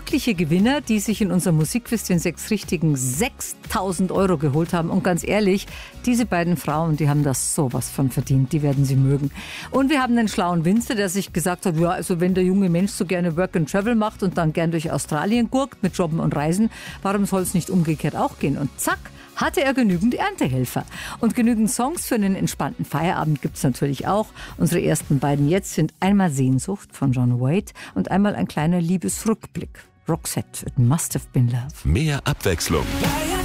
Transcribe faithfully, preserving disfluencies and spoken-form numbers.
glückliche Gewinner, die sich in unserem Musikquiz den sechs richtigen sechstausend Euro geholt haben. Und ganz ehrlich, diese beiden Frauen, die haben das sowas von verdient. Die werden sie mögen. Und wir haben einen schlauen Winzer, der sich gesagt hat, ja, also wenn der junge Mensch so gerne Work and Travel macht und dann gern durch Australien gurkt mit Jobben und Reisen, warum soll es nicht umgekehrt auch gehen? Und zack, hatte er genügend Erntehelfer. Und genügend Songs für einen entspannten Feierabend gibt es natürlich auch. Unsere ersten beiden jetzt sind einmal Sehnsucht von John Waite und einmal ein kleiner Liebesrückblick. Roxette, It Must Have Been Love. Mehr Abwechslung. Ja, ja.